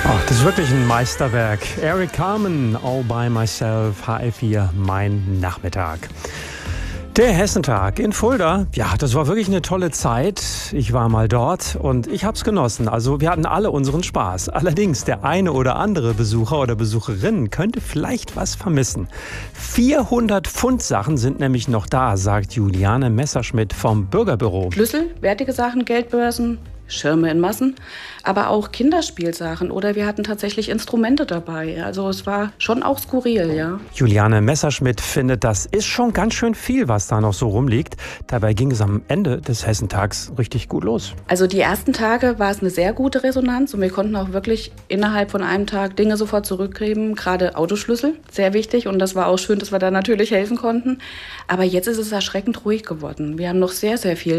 Ach, das ist wirklich ein Meisterwerk. Eric Carmen, All by Myself, HR4, mein Nachmittag. Der Hessentag in Fulda, ja, das war wirklich eine tolle Zeit. Ich war mal dort und ich hab's genossen. Also wir hatten alle unseren Spaß. Allerdings, der eine oder andere Besucher oder Besucherin könnte vielleicht was vermissen. 400 Pfundsachen sind nämlich noch da, sagt Juliane Messerschmidt vom Bürgerbüro. Schlüssel, wertige Sachen, Geldbörsen, Schirme in Massen, aber auch Kinderspielsachen oder wir hatten tatsächlich Instrumente dabei. Also es war schon auch skurril, ja. Juliane Messerschmidt findet, das ist schon ganz schön viel, was da noch so rumliegt. Dabei ging es am Ende des Hessentags richtig gut los. Also die ersten Tage war es eine sehr gute Resonanz und wir konnten auch wirklich innerhalb von einem Tag Dinge sofort zurückgeben, gerade Autoschlüssel, sehr wichtig und das war auch schön, dass wir da natürlich helfen konnten. Aber jetzt ist es erschreckend ruhig geworden. Wir haben noch sehr, sehr viel